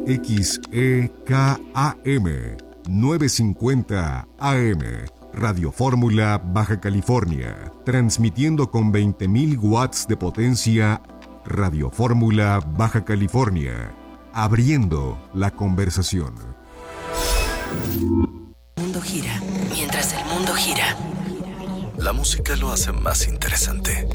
XEKAM 950 AM, Radio Fórmula, Baja California, transmitiendo con 20.000 watts de potencia. Radio Fórmula, Baja California, abriendo la conversación. El mundo gira. Mientras el mundo gira, la música lo hace más interesante.